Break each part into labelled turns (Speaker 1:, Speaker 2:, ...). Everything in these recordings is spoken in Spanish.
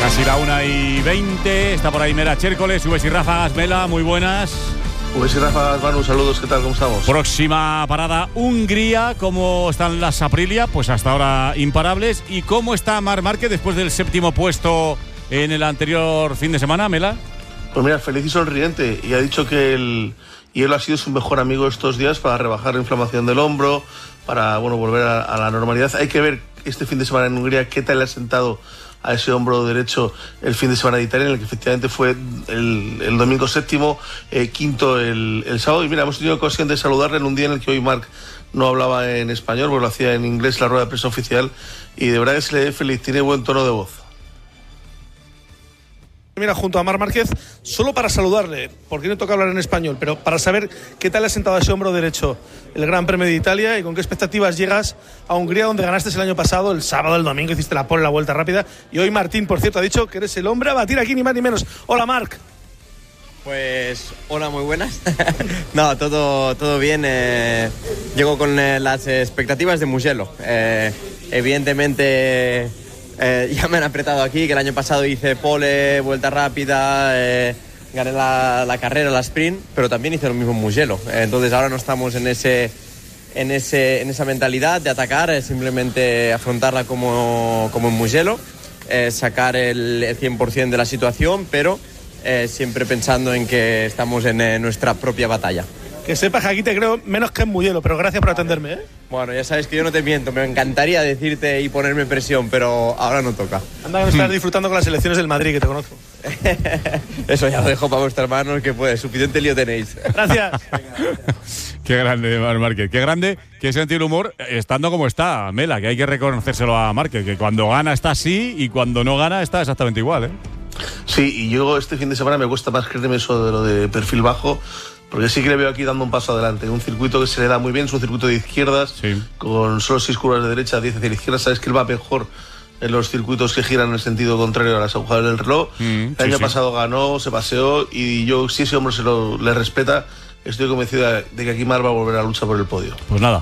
Speaker 1: Casi la 1:20, está por ahí Mela Chércoles, Subes y Ráfagas. Mela, muy buenas.
Speaker 2: Subes y Ráfagas, Manu, saludos, ¿qué tal? ¿Cómo estamos?
Speaker 1: Próxima parada, Hungría. ¿Cómo están las Aprilia? Pues hasta ahora imparables. ¿Y cómo está Marc Márquez después del 7º puesto en el anterior fin de semana, Mela?
Speaker 2: Pues mira, feliz y sonriente, y ha dicho que él ha sido su mejor amigo estos días para rebajar la inflamación del hombro, para volver a la normalidad. Hay que ver este fin de semana en Hungría qué tal le ha sentado a ese hombro derecho el fin de semana de Italia, en el que efectivamente fue el domingo 7º, quinto el sábado. Y mira, hemos tenido ocasión de saludarle en un día en el que hoy Marc no hablaba en español, porque lo hacía en inglés la rueda de prensa oficial, y de verdad que se le ve feliz, tiene buen tono de voz.
Speaker 3: Mira, junto a Marc Márquez, solo para saludarle, porque no toca hablar en español, pero para saber qué tal le ha sentado a ese hombro derecho el Gran Premio de Italia y con qué expectativas llegas a Hungría, donde ganaste el año pasado, el sábado, el domingo, hiciste la pole, la vuelta rápida, y hoy Martín, por cierto, ha dicho que eres el hombre a batir aquí, ni más ni menos. Hola, Marc.
Speaker 4: Pues, hola, muy buenas. No, todo bien. Llego con las expectativas de Mugello. Evidentemente... ya me han apretado aquí, que el año pasado hice pole, vuelta rápida, gané la carrera, la sprint, pero también hice lo mismo en Mugello. Entonces ahora no estamos en esa mentalidad de atacar, simplemente afrontarla como en Mugello, sacar el 100% de la situación, pero siempre pensando en que estamos en nuestra propia batalla.
Speaker 3: Que sepas que aquí te creo menos que en Mugello, pero gracias por atenderme, ¿eh?
Speaker 4: Bueno, ya sabes que yo no te miento, me encantaría decirte y ponerme presión, pero ahora no toca.
Speaker 3: Anda, que estás disfrutando con las elecciones del Madrid, que te conozco.
Speaker 4: Eso ya lo dejo para vuestras manos, que pues suficiente lío tenéis.
Speaker 3: Gracias.
Speaker 1: Qué grande, Marc Márquez, qué grande, qué sentido del humor, estando como está, Mela, que hay que reconocérselo a Márquez, que cuando gana está así y cuando no gana está exactamente igual, ¿eh?
Speaker 2: Sí, y yo este fin de semana me cuesta más creerme eso de lo de perfil bajo, porque sí que le veo aquí dando un paso adelante. Un circuito que se le da muy bien, es un circuito de izquierdas, sí, con solo 6 curvas de derecha, 10 hacia la izquierda. Sabes que él va mejor en los circuitos que giran en el sentido contrario a las agujas del reloj. El año pasado ganó, se paseó, y yo, si ese hombre le respeta, estoy convencido de que aquí Marc va a volver a luchar por el podio.
Speaker 1: Pues nada,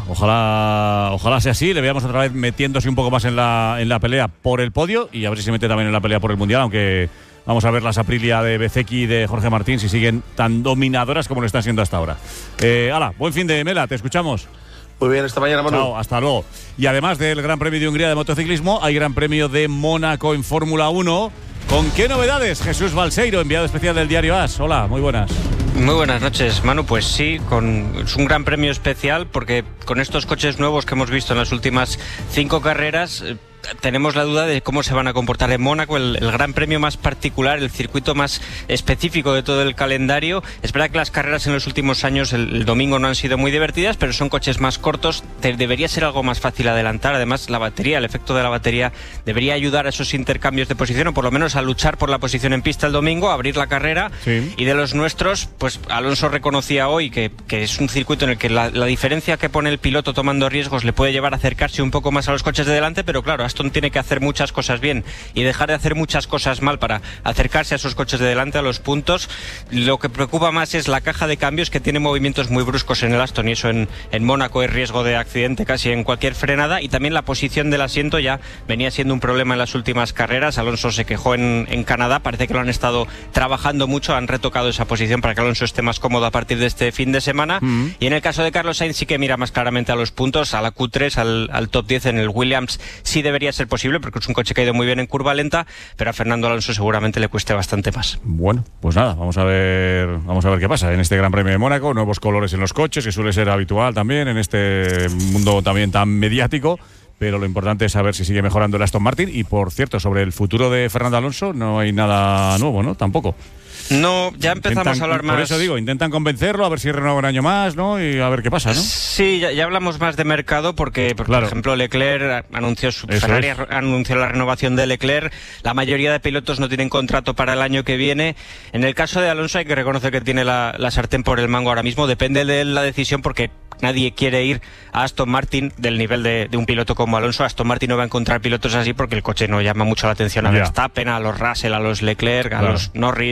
Speaker 1: ojalá sea así, le veamos otra vez metiéndose un poco más en la pelea por el podio, y a ver si se mete también en la pelea por el mundial, aunque vamos a ver las Aprilia de Bezzecchi y de Jorge Martín si siguen tan dominadoras como lo están siendo hasta ahora. Hala, buen fin de, Mela, te escuchamos.
Speaker 2: Muy bien, esta mañana, Manu.
Speaker 1: Chao, hasta luego. Y además del Gran Premio de Hungría de motociclismo, hay Gran Premio de Mónaco en Fórmula 1. ¿Con qué novedades? Jesús Balseiro, enviado especial del diario AS. Hola, muy buenas.
Speaker 5: Muy buenas noches, Manu. Pues sí, es un gran premio especial porque con estos coches nuevos que hemos visto en las últimas 5 carreras... tenemos la duda de cómo se van a comportar en Mónaco, el gran premio más particular, el circuito más específico de todo el calendario. Es verdad que las carreras en los últimos años, el domingo, no han sido muy divertidas, pero son coches más cortos, debería ser algo más fácil adelantar. Además, la batería, el efecto de la batería debería ayudar a esos intercambios de posición, o por lo menos a luchar por la posición en pista el domingo, a abrir la carrera. Sí. Y de los nuestros, pues Alonso reconocía hoy que es un circuito en el que la diferencia que pone el piloto tomando riesgos le puede llevar a acercarse un poco más a los coches de delante, pero claro, Aston tiene que hacer muchas cosas bien y dejar de hacer muchas cosas mal para acercarse a esos coches de delante, a los puntos. Lo que preocupa más es la caja de cambios, que tiene movimientos muy bruscos en el Aston, y eso en Mónaco es riesgo de accidente casi en cualquier frenada. Y también la posición del asiento ya venía siendo un problema en las últimas carreras. Alonso se quejó en Canadá, parece que lo han estado trabajando mucho, han retocado esa posición para que Alonso esté más cómodo a partir de este fin de semana. Y en el caso de Carlos Sainz sí que mira más claramente a los puntos, a la Q3, al top 10 en el Williams. Sí debería ser posible, porque es un coche que ha ido muy bien en curva lenta, pero a Fernando Alonso seguramente le cueste bastante más.
Speaker 1: Bueno, pues nada, vamos a ver qué pasa en este Gran Premio de Mónaco. Nuevos colores en los coches, que suele ser habitual también en este mundo también tan mediático, pero lo importante es saber si sigue mejorando el Aston Martin. Y por cierto, sobre el futuro de Fernando Alonso no hay nada nuevo, ¿no? Tampoco.
Speaker 5: No, ya empezamos a hablar más.
Speaker 1: Por eso digo, intentan convencerlo, a ver si renueva un año más, ¿no? Y a ver qué pasa, ¿no?
Speaker 5: Sí, ya hablamos más de mercado porque claro, por ejemplo, Leclerc anunció Ferrari anunció la renovación de Leclerc. La mayoría de pilotos no tienen contrato para el año que viene. En el caso de Alonso hay que reconocer que tiene la sartén por el mango ahora mismo. Depende de la decisión, porque nadie quiere ir a Aston Martin del nivel de un piloto como Alonso. Aston Martin no va a encontrar pilotos así porque el coche no llama mucho la atención a Verstappen, a los Russell, a los Leclerc, a los Norris, incluso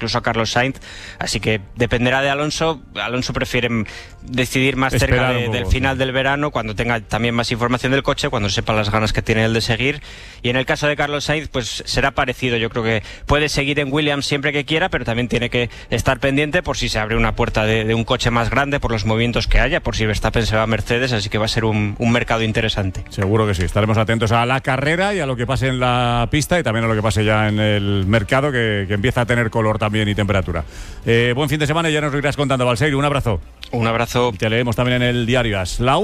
Speaker 5: incluso a Carlos Sainz, así que dependerá de Alonso. Alonso prefiere decidir más cerca del final del verano, cuando tenga también más información del coche, cuando sepa las ganas que tiene él de seguir. Y en el caso de Carlos Sainz, pues será parecido. Yo creo que puede seguir en Williams siempre que quiera, pero también tiene que estar pendiente por si se abre una puerta de un coche más grande, por los movimientos que haya, por si Verstappen se va a Mercedes, así que va a ser un mercado interesante.
Speaker 1: Seguro que sí, estaremos atentos a la carrera y a lo que pase en la pista y también a lo que pase ya en el mercado, que empieza a tener color también y temperatura. Buen fin de semana y ya nos lo irás contando, Balseiro. Un abrazo.
Speaker 5: Un abrazo.
Speaker 1: Te leemos también en el diario AS. La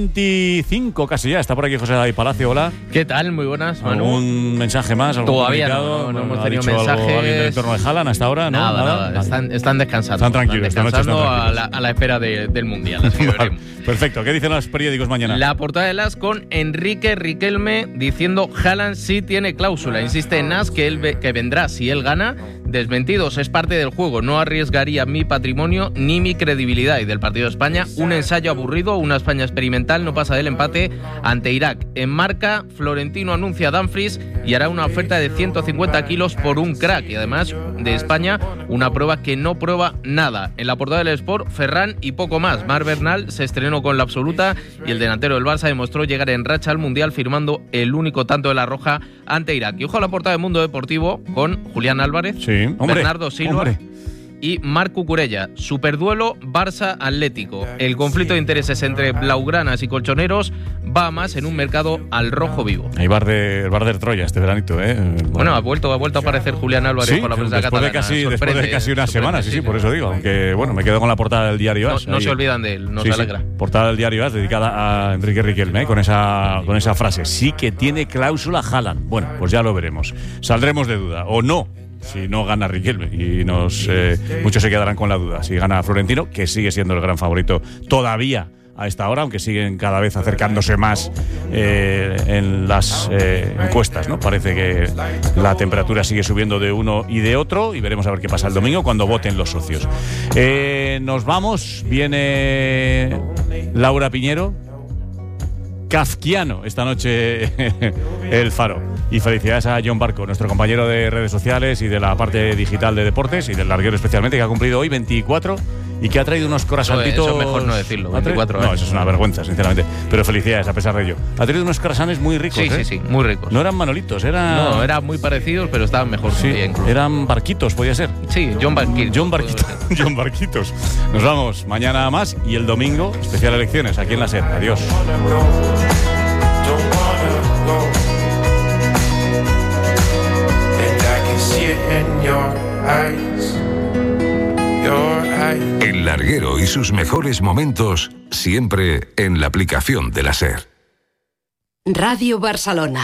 Speaker 1: 1:25 casi ya. Está por aquí José David Palacio. Hola.
Speaker 6: ¿Qué tal? Muy buenas, Manu.
Speaker 1: ¿Algún mensaje más?
Speaker 6: Todavía no hemos tenido mensajes.
Speaker 1: ¿Alguien del entorno de Haaland hasta ahora?
Speaker 6: Nada. Están descansando.
Speaker 1: Están tranquilos.
Speaker 6: Están descansando a la espera del Mundial. Así que veremos.
Speaker 1: Perfecto. ¿Qué dicen los periódicos mañana?
Speaker 6: La portada de AS con Enrique Riquelme diciendo Haaland sí tiene cláusula. Insiste en AS que vendrá si él gana. Desmentidos, es parte del juego. No arriesgaría mi patrimonio ni mi credibilidad. Y del partido de España, un ensayo aburrido, una España experimental, no pasa del empate ante Irak. En Marca, Florentino anuncia a Dumfries y hará una oferta de 150 kilos por un crack. Y además de España, una prueba que no prueba nada. En la portada del Sport, Ferran y poco más. Marc Bernal se estrenó con la absoluta y el delantero del Barça demostró llegar en racha al Mundial firmando el único tanto de la Roja ante Irak. Y ojo a la portada de Mundo Deportivo con Julián Álvarez, Bernardo Silva y Marc Cucurella. Superduelo Barça-Atlético. El conflicto de intereses entre blaugranas y colchoneros va más en un mercado al rojo vivo.
Speaker 1: Hay bar de Troya este veranito, ¿eh?
Speaker 6: Bueno, ha vuelto a aparecer Julián Álvarez por la prensa catalana.
Speaker 1: Después de casi una semana, sí, por eso digo. Aunque, bueno, me quedo con la portada del diario AS.
Speaker 6: No se olvidan de él, nos alegra.
Speaker 1: Portada del diario AS dedicada a Enrique Riquelme, con esa frase. Sí que tiene cláusula Haaland. Bueno, pues ya lo veremos. Saldremos de duda, o no, si no gana Riquelme, y muchos se quedarán con la duda. Si gana Florentino, que sigue siendo el gran favorito todavía a esta hora, aunque siguen cada vez acercándose más en las encuestas, ¿no? Parece que la temperatura sigue subiendo de uno y de otro, y veremos a ver qué pasa el domingo cuando voten los socios. Nos vamos, viene Laura Piñero. Kafkiano esta noche el Faro. Y felicidades a John Barco, nuestro compañero de redes sociales y de la parte digital de deportes y del larguero especialmente, que ha cumplido hoy 24 y que ha traído unos croissantitos.
Speaker 6: Eso es mejor no decirlo, 24
Speaker 1: No, eso es una vergüenza, sinceramente. Pero felicidades a pesar de ello. Ha traído unos croissants muy ricos.
Speaker 6: Sí, muy ricos.
Speaker 1: No eran manolitos,
Speaker 6: No, eran muy parecidos, pero estaban mejor.
Speaker 1: Sí, eran barquitos, podía ser.
Speaker 6: Sí, John Barquitos.
Speaker 1: John Barquitos. Nos vamos mañana más y el domingo, especial elecciones aquí en la SER. Adiós.
Speaker 7: El larguero y sus mejores momentos siempre en la aplicación de la SER.
Speaker 8: Ràdio Barcelona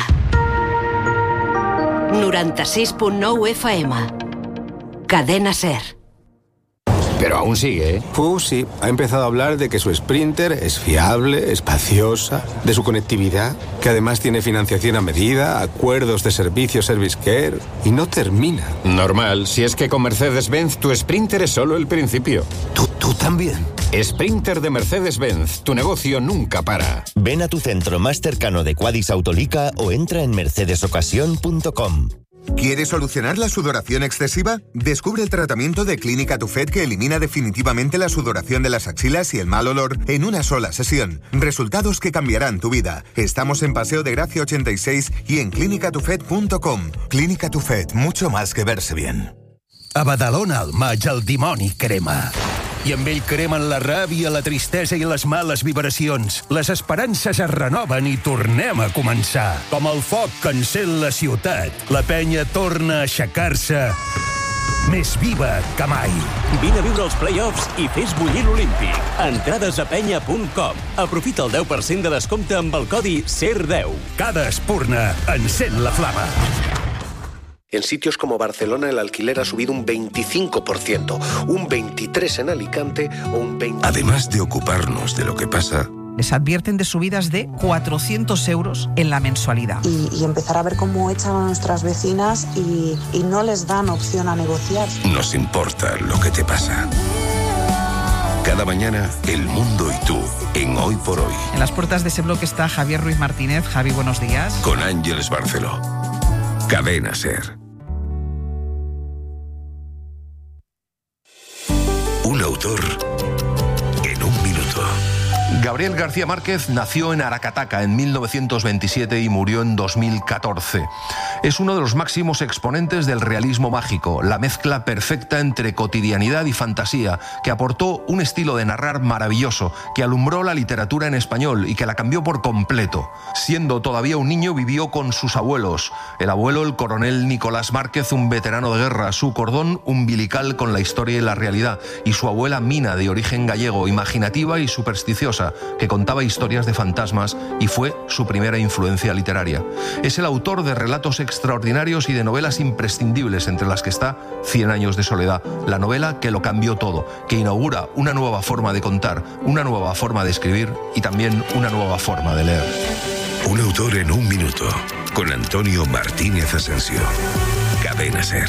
Speaker 8: 96.9 FM. Cadena SER.
Speaker 9: Pero aún sigue, ¿eh?
Speaker 10: Sí. Ha empezado a hablar de que su Sprinter es fiable, espaciosa, de su conectividad, que además tiene financiación a medida, acuerdos de servicio Service Care, y no termina.
Speaker 9: Normal, si es que con Mercedes-Benz tu Sprinter es solo el principio.
Speaker 10: ¿Tú también?
Speaker 9: Sprinter de Mercedes-Benz, tu negocio nunca para.
Speaker 11: Ven a tu centro más cercano de Quadis Autolica o entra en mercedesocasión.com.
Speaker 12: ¿Quieres solucionar la sudoración excesiva? Descubre el tratamiento de Clínica Tufet que elimina definitivamente la sudoración de las axilas y el mal olor en una sola sesión. Resultados que cambiarán tu vida. Estamos en Paseo de Gracia 86 y en clinicatufet.com. Clínica Tufet, mucho más que verse bien.
Speaker 13: A Badalona al maig el dimoni crema. I amb ell cremen la ràbia, la tristesa i les males vibracions. Les esperances es renoven i tornem a començar. Com el foc que encén la ciutat, la penya torna a aixecar-se més viva que mai.
Speaker 14: Vine a viure els play-offs i fes bullir l'Olímpic. Entrades a penya.com. Aprofita el 10% de descompte amb el codi SER10.
Speaker 13: Cada espurna encén la flama.
Speaker 15: En sitios como Barcelona el alquiler ha subido un 25%, un 23% en Alicante o un 20%.
Speaker 7: Además de ocuparnos de lo que pasa,
Speaker 16: les advierten de subidas de 400 euros en la mensualidad.
Speaker 17: Y empezar a ver cómo echan a nuestras vecinas y no les dan opción a negociar.
Speaker 7: Nos importa lo que te pasa. Cada mañana, el mundo y tú, en Hoy por Hoy.
Speaker 16: En las puertas de ese bloque está Javier Ruiz Martínez. Javi, buenos días.
Speaker 7: Con Ángeles Barceló. Cadena SER. autor en un minuto.
Speaker 18: Gabriel García Márquez nació en Aracataca en 1927 y murió en 2014. Es uno de los máximos exponentes del realismo mágico, la mezcla perfecta entre cotidianidad y fantasía, que aportó un estilo de narrar maravilloso, que alumbró la literatura en español y que la cambió por completo. Siendo todavía un niño, vivió con sus abuelos. El abuelo, el coronel Nicolás Márquez, un veterano de guerra, su cordón umbilical con la historia y la realidad, y su abuela Mina, de origen gallego, imaginativa y supersticiosa, que contaba historias de fantasmas y fue su primera influencia literaria. Es el autor de relatos extraordinarios y de novelas imprescindibles, entre las que está 100 años de soledad, la novela que lo cambió todo, que inaugura una nueva forma de contar, una nueva forma de escribir y también una nueva forma de leer.
Speaker 7: Un autor en un minuto, con Antonio Martínez Asensio. Cadena SER.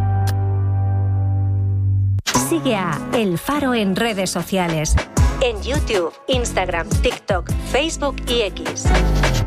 Speaker 19: Sigue a El Faro en redes sociales. En YouTube, Instagram, TikTok, Facebook y X.